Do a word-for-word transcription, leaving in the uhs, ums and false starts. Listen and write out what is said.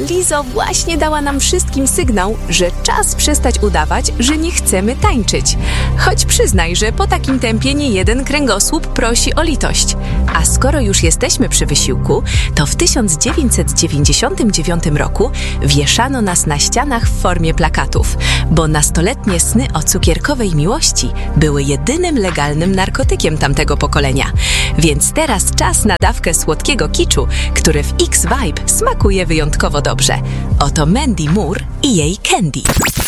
Lizo właśnie dała nam wszystkim sygnał, że czas przestać udawać, że nie chcemy tańczyć. Choć przyznaj, że po takim tempie nie jeden kręgosłup prosi o litość. A skoro już jesteśmy przy wysiłku, to w tysiąc dziewięćset dziewięćdziesiątym dziewiątym roku wieszano nas na ścianach w formie plakatów, bo nastoletnie sny o cukierkowej miłości były jedynym legalnym narkotykiem tamtego pokolenia. Więc teraz czas na dawkę słodkiego kiczu, który w X-Vibe smakuje wyjątkowo dobrze. Oto Mandy Moore i jej Candy.